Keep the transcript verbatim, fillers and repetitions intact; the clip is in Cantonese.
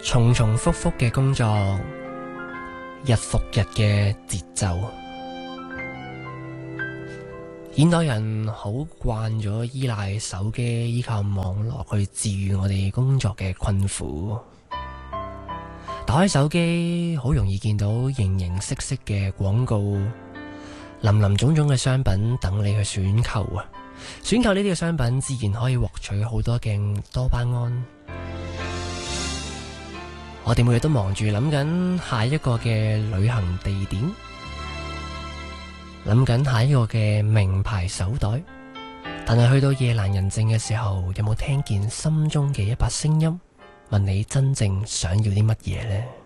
重重複複嘅工作，日復日嘅節奏。現代人好慣咗依賴手機，依靠網絡去治癒我哋工作嘅困苦。打開手機，好容易見到形形色色嘅廣告，林林種種嘅商品等你去選購啊！選購呢啲嘅商品，自然可以獲取好多嘅多巴胺。我哋每日都忙住諗緊下一個嘅旅行地點，諗緊下一個嘅名牌手袋，但係去到夜闌人靜嘅時候，有冇聽見心中嘅一把聲音，問你真正想要啲乜嘢呢？